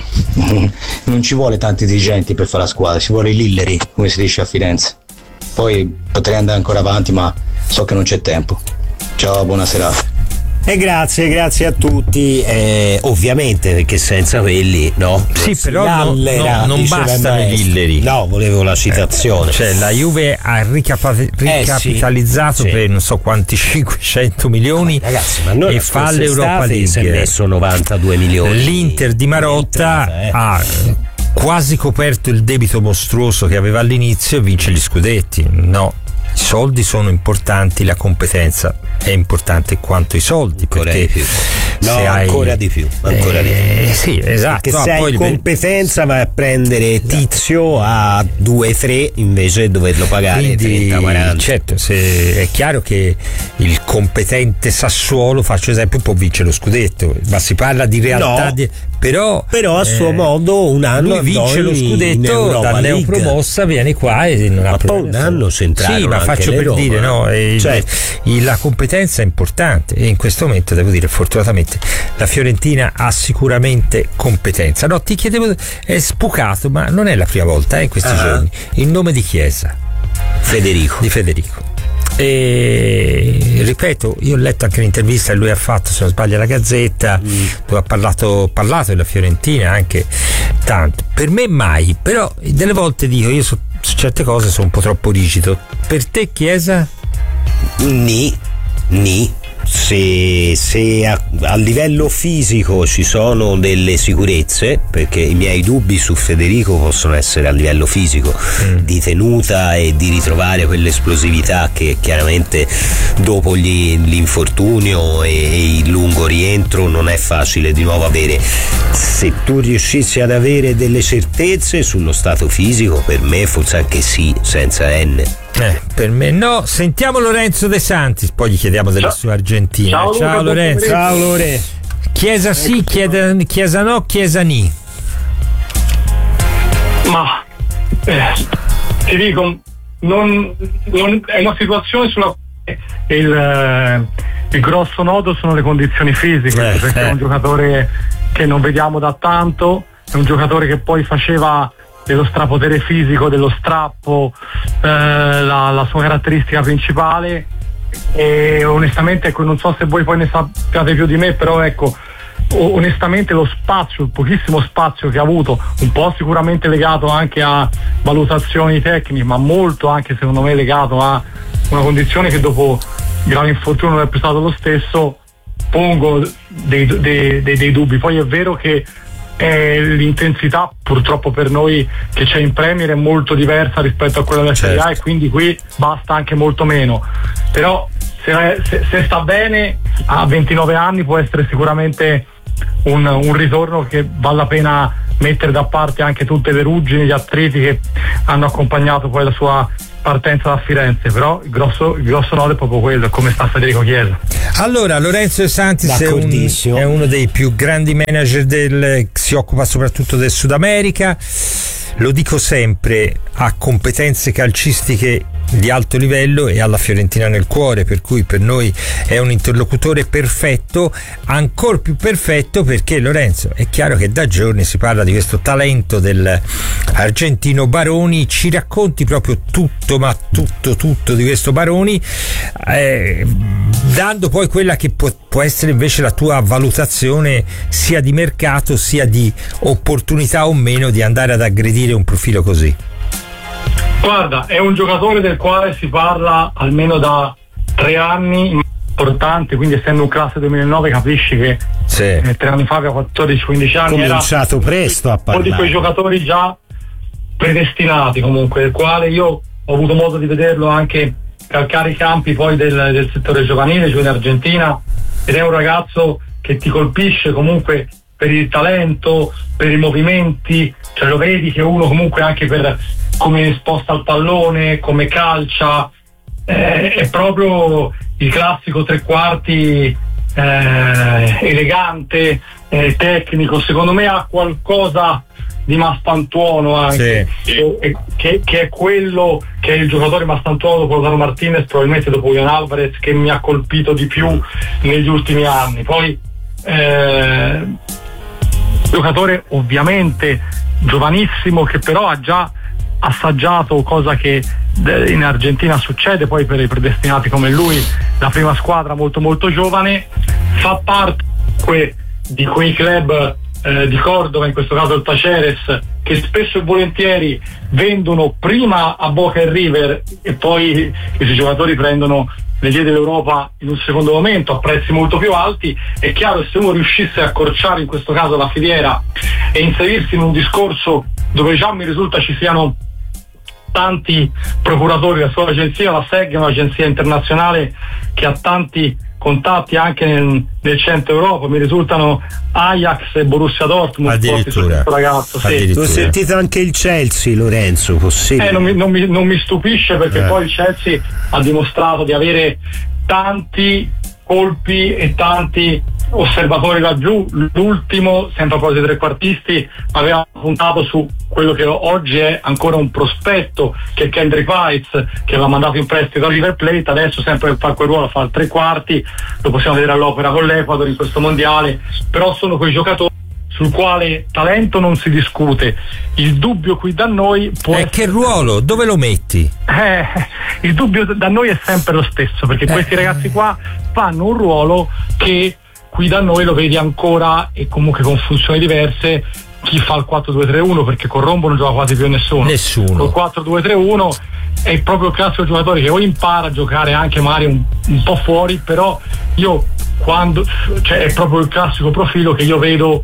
non ci vuole tanti dirigenti per fare la squadra, ci vuole i Lilleri, come si dice a Firenze. Poi potrei andare ancora avanti, ma so che non c'è tempo. Ciao, buona serata. E grazie, grazie a tutti, eh, ovviamente, perché senza quelli, no? Sì, però allera, no, non bastano i Lilleri. No, volevo la citazione. Eh, cioè la Juve ha ricapa- ricapitalizzato eh, sì, per sì. non so quanti cinquecento milioni, ragazzi, ma noi e fa l'Europa League. Si è messo novantadue milioni. L'Inter di Marotta eh. ha quasi coperto il debito mostruoso che aveva all'inizio e vince gli scudetti. No, i soldi sono importanti, la competenza è importante quanto i soldi, ancora perché di più. No, se hai, ancora di più, ancora eh, di più. Sì, esatto. Perché no, se poi hai competenza vai a prendere esatto. Tizio a due tre invece di doverlo pagare quindi, trenta quaranta. Certo, se è chiaro che il competente Sassuolo, faccio esempio, può vincere lo scudetto, ma si parla di realtà no. di, però, però a suo eh, modo un anno lui vince lo scudetto da neopromossa, viene qua e non ma ha poi un anno si entrarono sì, ma faccio per Roma. dire no, e, cioè, e, la competenza è importante e in questo momento devo dire fortunatamente la Fiorentina ha sicuramente competenza. No, ti chiedevo, è spucato, ma non è la prima volta eh, in questi ah. giorni, il nome di Chiesa, Federico di Federico. E ripeto, io ho letto anche l'intervista che lui ha fatto, se non sbaglio, alla Gazzetta, mm. dove ha parlato, parlato della Fiorentina anche tanto. Per me mai, però delle volte dico, io su, su certe cose sono un po' troppo rigido. Per te Chiesa? Ni, ni. Se, se a, a livello fisico ci sono delle sicurezze, perché i miei dubbi su Federico possono essere a livello fisico, mm. di tenuta e di ritrovare quell'esplosività che chiaramente dopo gli, l'infortunio e, e il lungo rientro non è facile di nuovo avere. Se tu riuscissi ad avere delle certezze sullo stato fisico, per me forse anche sì, senza N. Eh, per me no. Sentiamo Lorenzo De Santis, poi gli chiediamo della sua Argentina. Ciao, ciao Luca, Lorenzo. Ciao Lore. Chiesa sì, chiesa, chiesa no, Chiesa ni. Ma eh, ti dico, non, non, è una situazione sulla quale il, eh, il grosso nodo sono le condizioni fisiche, eh, perché eh. è un giocatore che non vediamo da tanto, è un giocatore che poi faceva dello strapotere fisico, dello strappo, eh, la, la sua caratteristica principale, e onestamente ecco, non so se voi poi ne sappiate più di me, però ecco, onestamente lo spazio, il pochissimo spazio che ha avuto, un po' sicuramente legato anche a valutazioni tecniche, ma molto anche secondo me legato a una condizione che dopo grave infortunio non è più stato lo stesso, pongo dei, dei, dei, dei dubbi. Poi è vero che e l'intensità purtroppo per noi che c'è in Premier è molto diversa rispetto a quella della Serie A, e quindi qui basta anche molto meno. Però se, se, se sta bene a ventinove anni può essere sicuramente un, un ritorno che vale la pena mettere da parte anche tutte le ruggini, gli attriti che hanno accompagnato poi la sua partenza da Firenze. Però il grosso, il grosso nodo è proprio quello, come sta Federico Chiesa. Allora, Lorenzo De Santis è, un, è uno dei più grandi manager del, si occupa soprattutto del Sud America, lo dico sempre, ha competenze calcistiche di alto livello e alla Fiorentina nel cuore, per cui per noi è un interlocutore perfetto, ancor più perfetto perché, Lorenzo, è chiaro che da giorni si parla di questo talento del argentino Baroni. Ci racconti proprio tutto, ma tutto tutto di questo Baroni, eh, dando poi quella che può, può essere invece la tua valutazione sia di mercato sia di opportunità o meno di andare ad aggredire un profilo così. Guarda, è un giocatore del quale si parla almeno da tre anni, importante, quindi essendo un classe duemilanove capisci che sì. eh, tre anni fa aveva quattordici quindici anni, era cominciato presto a parlare, uno di quei giocatori già predestinati comunque, del quale io ho avuto modo di vederlo anche calcare i campi poi del, del settore giovanile, giù in Argentina, ed è un ragazzo che ti colpisce comunque per il talento, per i movimenti, cioè lo vedi che uno comunque anche per come sposta il pallone, come calcia, eh, è proprio il classico tre quarti eh, elegante, eh, tecnico. Secondo me ha qualcosa di Maspantuono anche, sì. che, che, che è quello che è il giocatore Maspantuono dopo Lautaro Martinez, probabilmente dopo Julián Álvarez, che mi ha colpito di più negli ultimi anni. Poi eh, giocatore ovviamente giovanissimo, che però ha già assaggiato, cosa che in Argentina succede poi per i predestinati come lui, la prima squadra molto molto giovane, fa parte que, di quei club eh, di Cordova, in questo caso il Taceres, che spesso e volentieri vendono prima a Boca e River e poi questi giocatori prendono le vie dell'Europa in un secondo momento a prezzi molto più alti. È chiaro che se uno riuscisse a accorciare in questo caso la filiera e inserirsi in un discorso dove già mi risulta ci siano tanti procuratori, la sua agenzia, la S E G, è un'agenzia internazionale che ha tanti contatti anche nel, nel centro Europa, mi risultano Ajax e Borussia Dortmund. Addirittura, ragazzo, sì. Ho sentito anche il Chelsea, Lorenzo, possibile? Eh, non, mi, non, mi, non mi stupisce perché eh. poi il Chelsea ha dimostrato di avere tanti colpi e tanti osservatori laggiù. L'ultimo, sempre a proposito dei trequartisti, aveva puntato su quello che oggi è ancora un prospetto, che è Kendrick Weitz, che aveva mandato in prestito a River Plate, adesso sempre per fare quel ruolo fa il tre quarti, lo possiamo vedere all'opera con l'Ecuador in questo mondiale. Però sono quei giocatori sul quale talento non si discute. Il dubbio qui da noi può eh, essere... che ruolo? Dove lo metti? Eh, il dubbio da noi è sempre lo stesso, perché eh. questi ragazzi qua fanno un ruolo che qui da noi lo vedi ancora, e comunque con funzioni diverse, chi fa il quattro due tre uno, perché con Rombo non gioca quasi più nessuno. Nessuno. Col quattro due tre uno è proprio il classico giocatore che o impara a giocare anche magari un, un po' fuori, però io quando, cioè è proprio il classico profilo che io vedo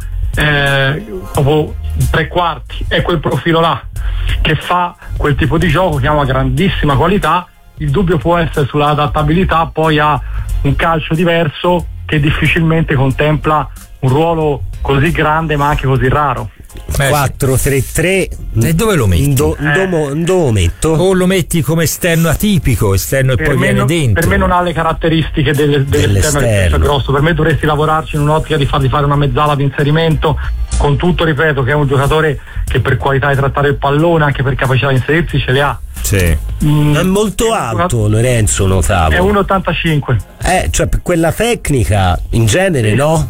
eh, proprio tre quarti, è quel profilo là che fa quel tipo di gioco che ha una grandissima qualità. Il dubbio può essere sulla adattabilità poi a un calcio diverso che difficilmente contempla un ruolo così grande ma anche così raro. quattro tre tre e dove lo metti? Do, eh. do, do metto? O lo metti come esterno atipico, esterno e per poi viene non, dentro? Per me non ha le caratteristiche delle, dell'esterno, dell'esterno grosso. Per me dovresti lavorarci in un'ottica di fargli fare una mezzala di inserimento, con tutto, ripeto, che è un giocatore che per qualità di trattare il pallone, anche per capacità di inserirsi, ce le ha. Sì. Mm, è molto alto, Lorenzo, notavo. È uno virgola ottantacinque. Eh, cioè per quella tecnica in genere, sì. no?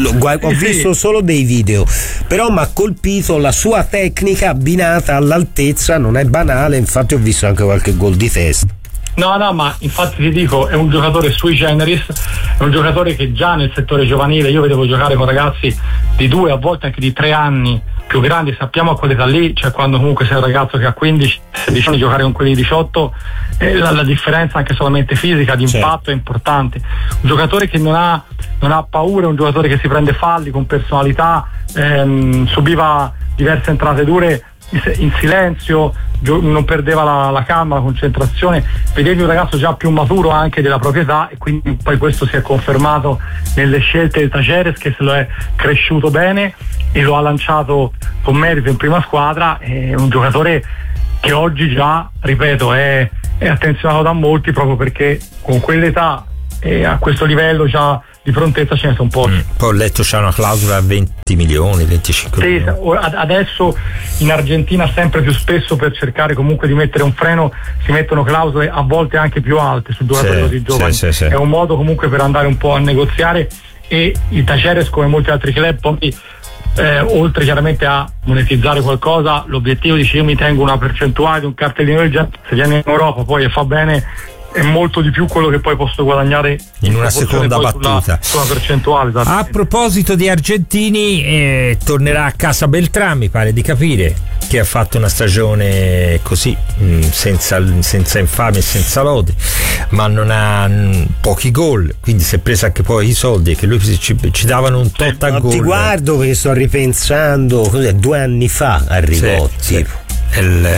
Ho visto sì. solo dei video, però mi ha colpito la sua tecnica abbinata all'altezza, non è banale, infatti ho visto anche qualche gol di testa. No, no, ma infatti ti dico, è un giocatore sui generis, è un giocatore che già nel settore giovanile io vedevo giocare con ragazzi di due, a volte anche di tre anni, più grandi, sappiamo a quell'età lì, cioè quando comunque sei un ragazzo che ha quindici sedici anni, giocare con quelli di diciotto, eh, la, la differenza anche solamente fisica di impatto certo. è importante. Un giocatore che non ha, non ha paura, un giocatore che si prende falli con personalità, ehm, subiva diverse entrate dure in silenzio, non perdeva la, la calma, la concentrazione. Vedevi un ragazzo già più maturo anche della proprietà, e quindi poi questo si è confermato nelle scelte del Tajeres, che se lo è cresciuto bene e lo ha lanciato con merito in prima squadra. È un giocatore che oggi già, ripeto, è, è attenzionato da molti, proprio perché con quell'età e a questo livello già di prontezza ce ne sono un po'. Mm. Poi ho letto c'è una clausola a venti milioni, venticinque sì, milioni. Adesso in Argentina sempre più spesso, per cercare comunque di mettere un freno, si mettono clausole a volte anche più alte su giocatori così giovani. Sì, sì, sì. È un modo comunque per andare un po' a negoziare, e il Tajeres, come molti altri club, poi eh, oltre chiaramente a monetizzare qualcosa, l'obiettivo dice: io mi tengo una percentuale di un cartellino del genere, se viene in Europa poi e fa bene è molto di più quello che poi posso guadagnare in una seconda battuta sulla, sulla percentuale. A proposito di argentini, eh, tornerà a casa Beltrán, mi pare di capire, che ha fatto una stagione così mh, senza, senza infamia e senza lode, ma non ha mh, pochi gol, quindi si è preso anche poi i soldi che lui ci, ci davano un tot a gol. Ti guardo perché sto ripensando, cos'è, due anni fa arrivò sì, tipo sì. Il,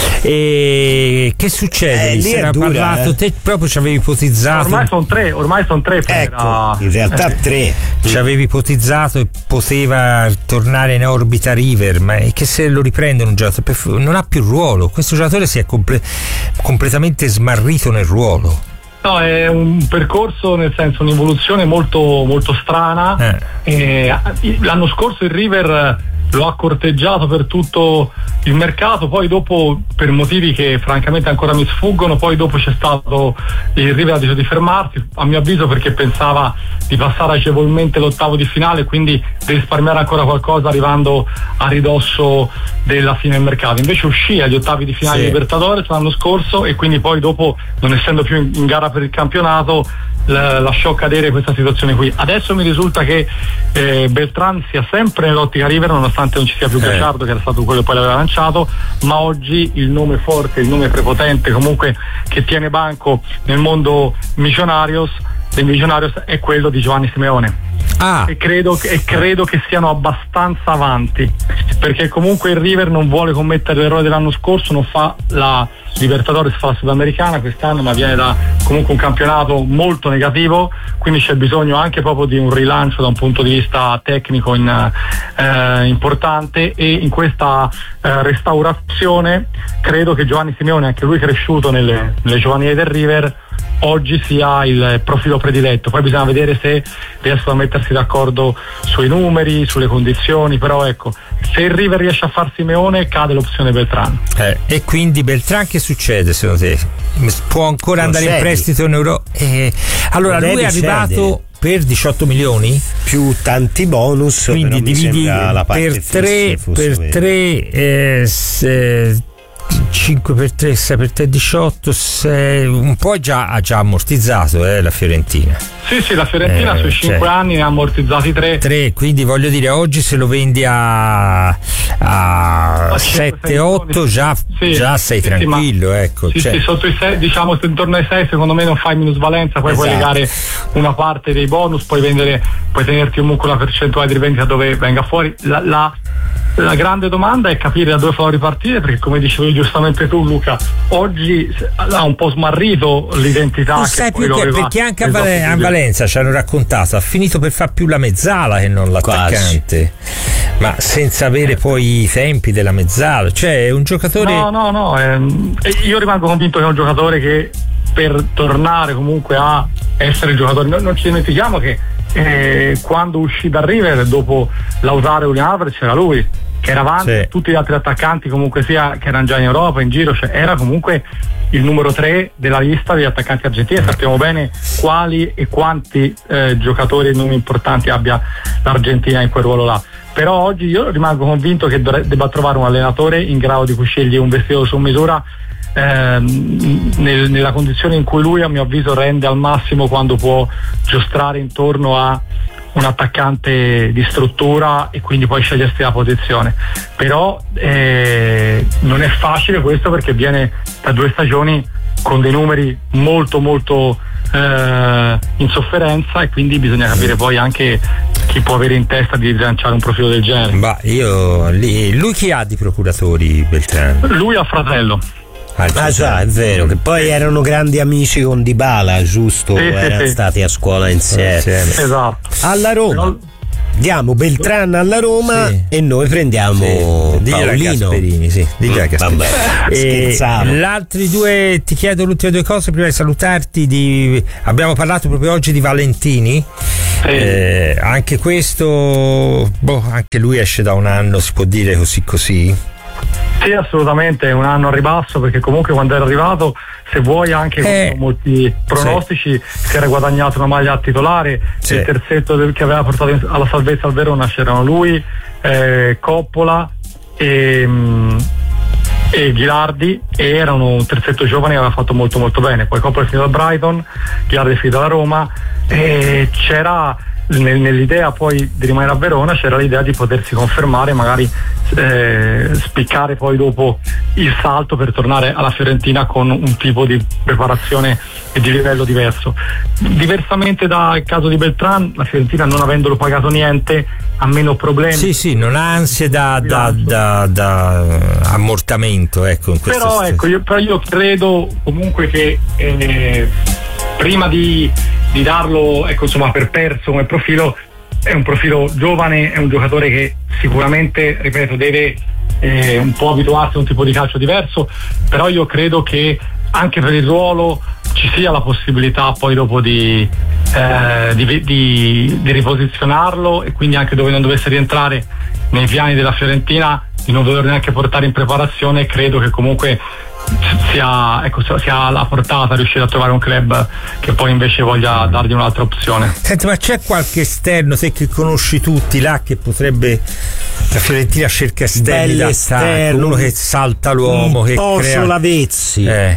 e che succede? Eh, si era dura, parlato, eh. te proprio ci avevi ipotizzato. Ormai sono tre, ormai sono tre. Ecco, era... in realtà eh. tre. Ci avevi ipotizzato e poteva tornare in orbita River, ma è che se lo riprendono un giocatore non ha più ruolo. Questo giocatore si è comple- completamente smarrito nel ruolo. No, è un percorso, nel senso, un'evoluzione molto, molto strana. Eh. E l'anno scorso il River lo ha corteggiato per tutto il mercato, poi dopo, per motivi che francamente ancora mi sfuggono, poi dopo c'è stato il River ha deciso di fermarsi, a mio avviso perché pensava di passare agevolmente l'ottavo di finale, quindi di risparmiare ancora qualcosa arrivando a ridosso della fine del mercato. Invece uscì agli ottavi di finale sì. di Libertadores l'anno scorso, e quindi poi dopo, non essendo più in, in gara per il campionato, lasciò cadere questa situazione qui. Adesso mi risulta che eh, Beltrán sia sempre nell'ottica River, nonostante non ci sia più Gallardo, eh. che era stato quello che poi l'aveva lanciato, ma oggi il nome forte, il nome prepotente comunque che tiene banco nel mondo Millonarios, dei Millonarios, è quello di Giovanni Simeone. Ah. E credo, e credo che siano abbastanza avanti, perché comunque il River non vuole commettere l'errore dell'anno scorso, non fa la Libertadores, fa la Sudamericana quest'anno, ma viene da comunque un campionato molto negativo, quindi c'è bisogno anche proprio di un rilancio da un punto di vista tecnico in, eh, importante, e in questa eh, restaurazione credo che Giovanni Simeone, anche lui cresciuto nelle, nelle giovanili del River, oggi sia il profilo prediletto. Poi bisogna vedere se riescono a mettersi d'accordo sui numeri, sulle condizioni, però ecco, se il River riesce a far Simeone cade l'opzione Beltrán. Eh, e quindi Beltrán che succede secondo te? Può ancora andare in prestito in Europa? Eh, allora lui è arrivato per diciotto milioni più tanti bonus, quindi dividi la per tre per tre eh, se, cinque per tre, sei per tre, diciotto, sei, un po' già, ha già ammortizzato eh, la Fiorentina. Sì, sì, la Fiorentina eh, sui cinque cioè, anni ne ha ammortizzati tre. tre, quindi voglio dire, oggi se lo vendi a, a sette otto già, sì, già sei sì, tranquillo. Sì, ecco, sì, cioè. sì, sotto i sei, diciamo intorno ai sei, secondo me non fai minusvalenza, poi esatto. puoi legare una parte dei bonus, puoi vendere, puoi tenerti comunque una percentuale di rivendita dove venga fuori. La, la, la grande domanda è capire da dove farò ripartire, perché come dicevi giustamente tu, Luca, oggi ha un po' smarrito l'identità. Non che sai poi più che, perché anche a, Valen- a Valenza ci hanno raccontato, ha finito per far più la mezzala che non l'attaccante. Quasi. Ma senza avere poi i tempi della mezzala, cioè è un giocatore. No, no, no. Ehm, io rimango convinto che è un giocatore che per tornare comunque a essere il giocatore, non, non ci dimentichiamo che eh, quando uscì da River dopo Lautaro e Julián Álvarez c'era lui che era avanti, sì. tutti gli altri attaccanti comunque sia che erano già in Europa, in giro, cioè era comunque il numero tre della lista degli attaccanti argentini. Sappiamo bene quali e quanti eh, giocatori e nomi importanti abbia l'Argentina in quel ruolo là. Però oggi io rimango convinto che dovre- debba trovare un allenatore in grado di cucirgli un vestito su misura ehm, nel, nella condizione in cui lui, a mio avviso, rende al massimo quando può giostrare intorno a un attaccante di struttura e quindi poi scegliersi la posizione. Però eh, non è facile questo, perché viene da due stagioni con dei numeri molto molto eh, in sofferenza, e quindi bisogna capire poi anche chi può avere in testa di rilanciare un profilo del genere. Ma io lì, lui chi ha di procuratori, Beltrán? Lui ha fratello. Ah già, è vero, che poi erano grandi amici con Dybala, giusto? Sì, sì, erano sì. stati a scuola insieme. Esatto. Alla Roma diamo Beltrán alla Roma, sì, e noi prendiamo sì, Paolino. Gasperini, sì, di Mm, Gasperini. vabbè, E scherzavo. l'altri due, ti chiedo le ultime due cose prima di salutarti. Di, abbiamo parlato proprio oggi di Valentini. Eh, anche questo, boh, anche lui esce da un anno, si può dire così così. Sì, assolutamente, è un anno a ribasso, perché comunque quando era arrivato, se vuoi anche Eh, con molti pronostici, si era guadagnato una maglia titolare. Sì. Il terzetto del- che aveva portato in- alla salvezza al Verona c'erano lui, eh, Coppola e, mm, e Ghilardi, e erano un terzetto giovane che aveva fatto molto molto bene. Poi Coppola è finito al Brighton, Ghilardi è finito alla Roma, e c'era nel- nell'idea poi di rimanere a Verona, c'era l'idea di potersi confermare, magari eh, spiccare poi dopo il salto per tornare alla Fiorentina con un tipo di preparazione e di livello diverso. Diversamente dal caso di Beltrán, la Fiorentina, non avendolo pagato niente, ha meno problemi. Sì, sì, non ha ansie da, da, da, da ammortamento, ecco, in questo Però senso. ecco, io, però io credo comunque che eh, prima di, di darlo, ecco, insomma, per perso come profilo, è un profilo giovane, è un giocatore che sicuramente, ripeto, deve eh, un po' abituarsi a un tipo di calcio diverso, però io credo che anche per il ruolo ci sia la possibilità poi dopo di, eh, di, di, di riposizionarlo, e quindi anche dove non dovesse rientrare nei piani della Fiorentina, di non dover neanche portare in preparazione. Credo che comunque sia, ecco, sia alla portata riuscire a trovare un club che poi invece voglia dargli un'altra opzione. Senti, ma c'è qualche esterno, te che conosci tutti là, che potrebbe, la Fiorentina cerca esterni da Bell'esterno, uno che salta l'uomo, un che po' crea... Solavezzi. Eh.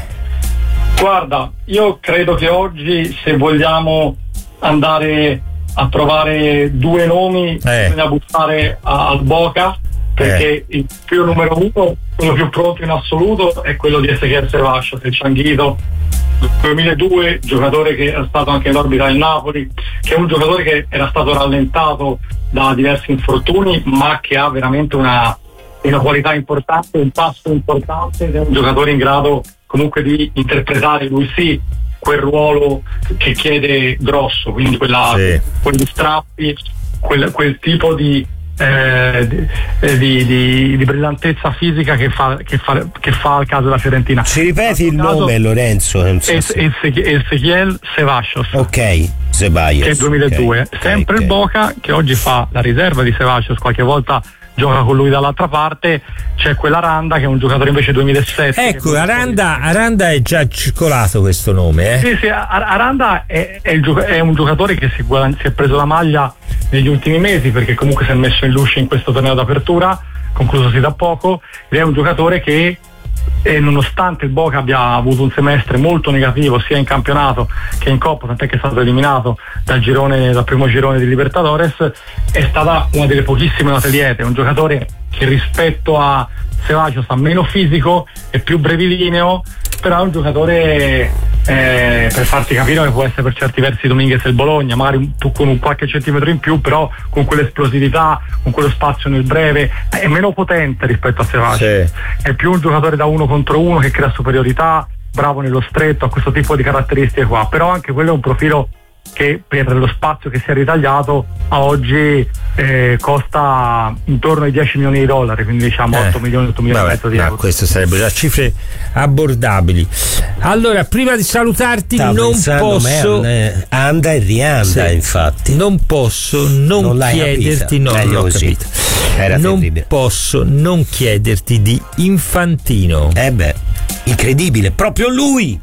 Guarda, io credo che oggi, se vogliamo andare a trovare due nomi, Eh. bisogna buttare a- al Boca, perché il più numero uno, quello più pronto in assoluto, è quello di Ezequiel Sevascio, del Cianghito, duemiladue, giocatore che era stato anche in orbita del Napoli, che è un giocatore che era stato rallentato da diversi infortuni, ma che ha veramente una, una qualità importante, un passo importante, ed è un giocatore in grado comunque di interpretare, lui sì, quel ruolo che chiede grosso, quindi quella, Sì. quegli strappi, quel, quel tipo di, eh, di, eh, di, di, di brillantezza fisica che fa, che, fa, che fa al caso della Fiorentina. Ci ripeti il caso, nome, Lorenzo? Non so Es- se- Ezechi- Ezequiel Sevascios, ok, Ceballos, che è il duemiladue. ok, Sempre ok. il Boca, che oggi fa la riserva di Sevascios, qualche volta gioca con lui dall'altra parte. C'è quell'Aranda che è un giocatore invece duemilasette. Ecco, che- Aranda, Aranda è già circolato questo nome, eh? Sì, sì, Ar- Aranda è, è, il gioca- è un giocatore che si, guadagn- si è preso la maglia negli ultimi mesi, perché comunque si è messo in luce in questo torneo d'apertura, conclusosi da poco, ed è un giocatore che, e nonostante il Boca abbia avuto un semestre molto negativo sia in campionato che in Coppa, tant'è che è stato eliminato dal girone, dal primo girone di Libertadores, è stata una delle pochissime note liete. È un giocatore che rispetto a Sevascios ha meno fisico, è più brevilineo, però è un giocatore, eh, per farti capire, che può essere per certi versi Dominguez del Bologna, magari un po' con un qualche centimetro in più, però con quell'esplosività, con quello spazio nel breve, è meno potente rispetto a Sevascios. Sì. È più un giocatore da uno contro uno che crea superiorità, bravo nello stretto, ha questo tipo di caratteristiche qua, però anche quello è un profilo che per lo spazio che si è ritagliato a oggi eh, costa intorno ai dieci milioni di dollari, quindi diciamo Eh, otto milioni, otto milioni e vabbè, mezzo di no, euro. questo sarebbe già cifre abbordabili. Allora, prima di salutarti, Stavo non pensando, posso man, eh, anda e rianda, Sì. infatti. non posso non, Non l'hai chiederti capita. no, Meglio non l'ho così. capito. Era non terribile. posso non chiederti di Infantino. Eh beh, incredibile, proprio lui.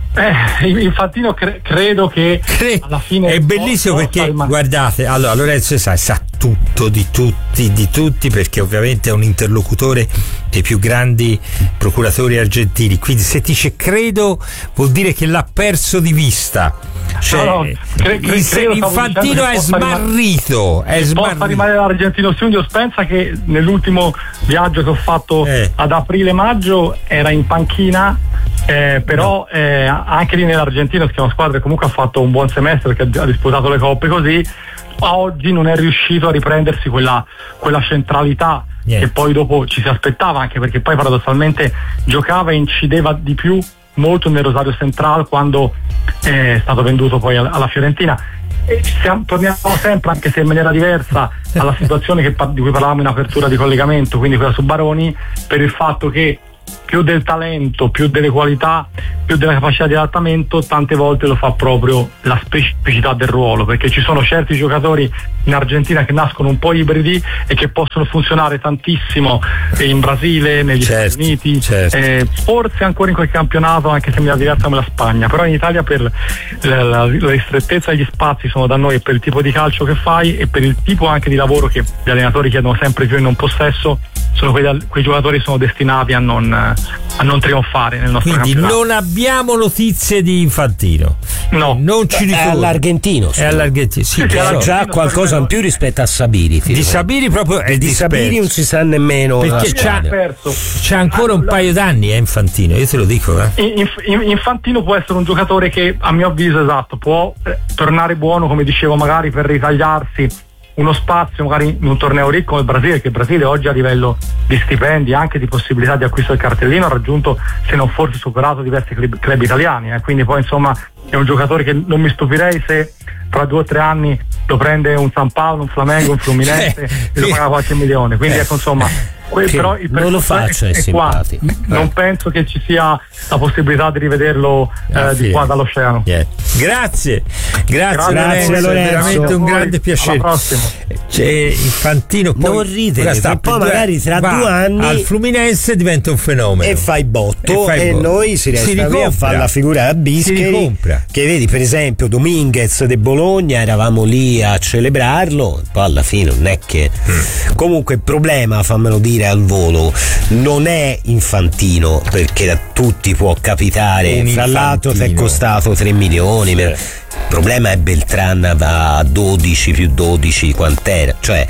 Eh, Infantino cre- credo che alla fine è bellissimo perché man- guardate, allora Lorenzo sa, sa tutto di tutti di tutti perché ovviamente è un interlocutore dei più grandi procuratori argentini, quindi se dice credo vuol dire che l'ha perso di vista, cioè, no, no, cre- cre- il, Infantino è smarrito, è smarrito. Possa rimanere l'argentino studio. Pensa che nell'ultimo viaggio che ho fatto eh. ad aprile-maggio era in panchina, eh, però no. eh, anche lì nell'Argentina, che è una squadra che comunque ha fatto un buon semestre, che ha disputato le coppe così, a oggi non è riuscito a riprendersi quella, quella centralità yeah. che poi dopo ci si aspettava, anche perché poi paradossalmente giocava e incideva di più molto nel Rosario Central quando è stato venduto poi alla Fiorentina. E siamo, torniamo sempre, anche se in maniera diversa, alla situazione che, di cui parlavamo in apertura di collegamento, quindi quella su Baroni, per il fatto che più del talento, più delle qualità, più della capacità di adattamento, tante volte lo fa proprio la specificità del ruolo, perché ci sono certi giocatori in Argentina che nascono un po' ibridi e che possono funzionare tantissimo in Brasile, negli certo, Stati Uniti, certo. eh, forse ancora in quel campionato, anche se mi è diversa come la Spagna, però in Italia per la, la, la ristrettezza degli spazi sono da noi, per il tipo di calcio che fai e per il tipo anche di lavoro che gli allenatori chiedono sempre più in un possesso, sono quei, quei giocatori sono destinati a non, a non trionfare nel nostro Quindi campionato. Non abbiamo notizie di Infantino. No, non ci ricordo. È all'argentino. È all'argentino. Sì, sì, è già qualcosa in più rispetto a Sabiri. Di Sabiri proprio è di Sabiri non si sa nemmeno. Perché c'ha, c'ha ancora un paio d'anni, è eh, Infantino, io te lo dico. Eh. Infantino può essere un giocatore che, a mio avviso, esatto, può eh, tornare buono, come dicevo, magari per ritagliarsi uno spazio magari in un torneo ricco come il Brasile, che il Brasile oggi a livello di stipendi, anche di possibilità di acquisto del cartellino, ha raggiunto, se non forse superato, diversi club, club italiani, eh. Quindi poi insomma è un giocatore che non mi stupirei se tra due o tre anni lo prende un San Paolo, un Flamengo, un Fluminense eh, e lo paga qualche milione, quindi eh, ecco insomma que- però il non lo faccio, è, è simpatico. Qua. Non eh. penso che ci sia la possibilità di rivederlo eh, di qua dall'oceano. Yeah. Grazie, grazie, grazie Lorenzo, è veramente un grande piacere. Alla prossima. C'è Infantino, poi non ridere, sta poi magari tra due anni al Fluminense diventa un fenomeno e fai botto e, fai e botto. Noi si resta si a fare la figura a Bischeri, che vedi per esempio Dominguez de Bologna, eravamo lì a celebrarlo, poi alla fine non è che mm. comunque il problema, fammelo dire al volo, non è Infantino, perché a tutti può capitare, fra l'altro ti è costato tre milioni, sì. Il problema è Beltran a dodici più dodici quant'era, cioè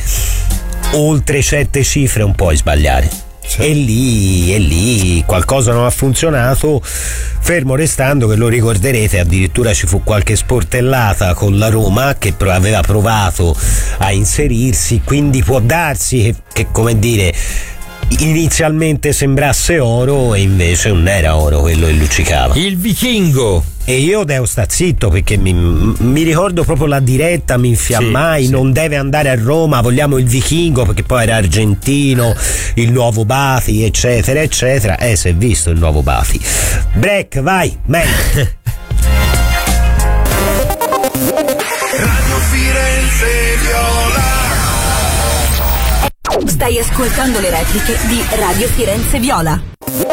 oltre certe cifre non puoi sbagliare. Sì. E lì, e lì qualcosa non ha funzionato, fermo restando che lo ricorderete, addirittura ci fu qualche sportellata con la Roma che aveva provato a inserirsi, quindi può darsi che, che come dire, inizialmente sembrasse oro e invece non era oro quello che luccicava. Il vichingo. E io devo sta zitto perché mi, mi ricordo proprio la diretta, mi infiammai, sì, sì. Non deve andare a Roma, vogliamo il vichingo, perché poi era argentino, il nuovo Bati, eccetera eccetera. Eh, si è visto il nuovo Bati. Break, vai, meglio. Radio Firenze Viola. Stai ascoltando le repliche di Radio Firenze Viola.